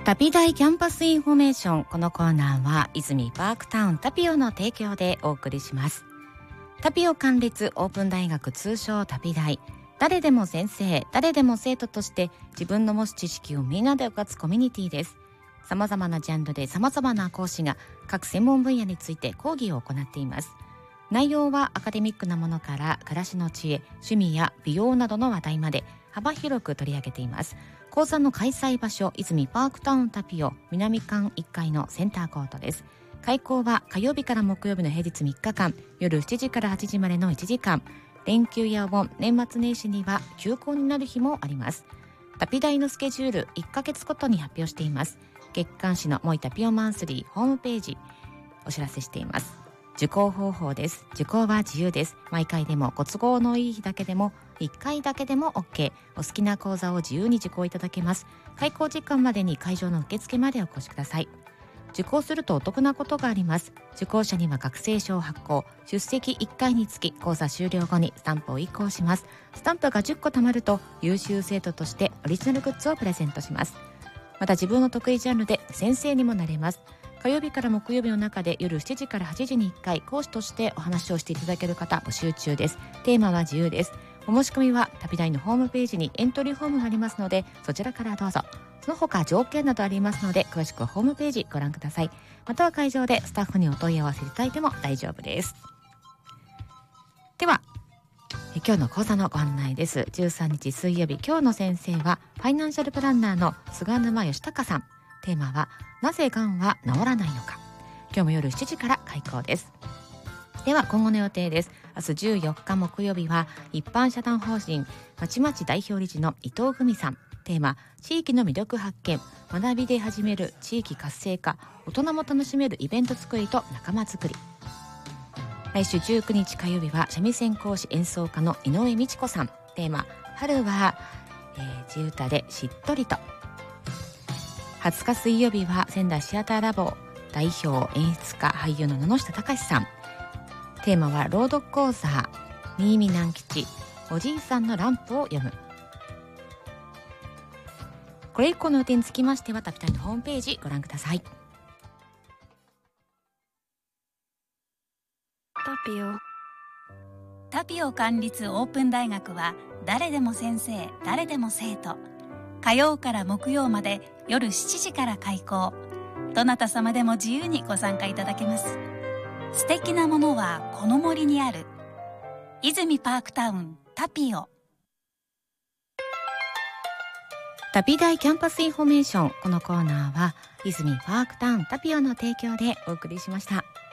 旅大キャンパスインフォメーション。このコーナーは泉パークタウンタピオの提供でお送りします。タピオ管立オープン大学、通称タピ大。誰でも先生、誰でも生徒として自分の持つ知識をみんなで生かすコミュニティです。様々なジャンルで様々な講師が各専門分野について講義を行っています。内容はアカデミックなものから暮らしの知恵、趣味や美容などの話題まで幅広く取り上げています。講座の開催場所、泉パークタウンタピオ南館1階のセンターコートです。開講は火曜日から木曜日の平日3日間、夜7時から8時までの1時間。連休やお盆、年末年始には休校になる日もあります。タピ大のスケジュール1ヶ月ごとに発表しています。月刊誌のモイタピオマンスリーホームページお知らせしています。受講方法です。受講は自由です。毎回でもご都合のいい日だけでも1回だけでも OK。 お好きな講座を自由に受講いただけます。開講時間までに会場の受付までお越しください。受講するとお得なことがあります。受講者には学生証発行、出席1回につき講座終了後にスタンプを移行します。スタンプが10個貯まると優秀生徒としてオリジナルグッズをプレゼントします。また自分の得意ジャンルで先生にもなれます。火曜日から木曜日の中で夜7時から8時に1回講師としてお話をしていただける方募集中です。テーマは自由です。お申し込みはタピ大のホームページにエントリーフォームがありますので、そちらからどうぞ。その他条件などありますので、詳しくはホームページご覧ください。または会場でスタッフにお問い合わせいただいても大丈夫です。では今日の講座のご案内です。13日水曜日、今日の先生はファイナンシャルプランナーの菅沼義孝さん。テーマはなぜがんは治らないのか。今日も夜7時から開講です。では今後の予定です。明日14日木曜日は一般社団法人まちまち代表理事の伊藤文さん。テーマ、地域の魅力発見、学びで始める地域活性化、大人も楽しめるイベント作りと仲間作り。来週19日火曜日は三味線講師演奏家の井上美智子さん。テーマ、春は、地唄でしっとりと。20日水曜日は仙台シアターラボ代表演出家俳優の野々下隆さん。テーマは朗読講座、新見南吉、おじいさんのランプを読む。これ以降の予定につきましてはタピ大のホームページご覧ください。 タピオ管立オープン大学は誰でも先生、誰でも生徒。火曜から木曜まで夜7時から開講。どなた様でも自由にご参加いただけます。素敵なものはこの森にある。泉パークタウンタピオ。 タピ大キャンパスインフォメーション。このコーナーは泉パークタウンタピオの提供でお送りしました。